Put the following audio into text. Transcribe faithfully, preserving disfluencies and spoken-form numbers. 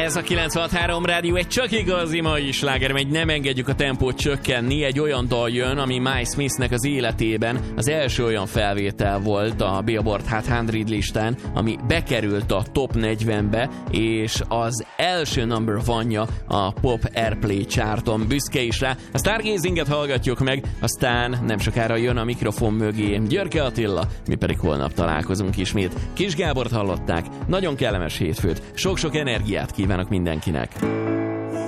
Ez a kilencvenhat három Rádió, egy csak igazi mai sláger, megy, nem engedjük a tempót csökkenni. Egy olyan dal jön, ami Miles Smithnek az életében az első olyan felvétel volt a Billboard Hot száz listán, ami bekerült a top negyvenbe, és az első number one-ja a Pop Airplay charton. Büszke is rá. A Stargazinget hallgatjuk meg, aztán nem sokára jön a mikrofon mögé Györke Attila, mi pedig holnap találkozunk ismét. Kis Gábort hallották, nagyon kellemes hétfőt, sok-sok energiát kívánok mindenkinek.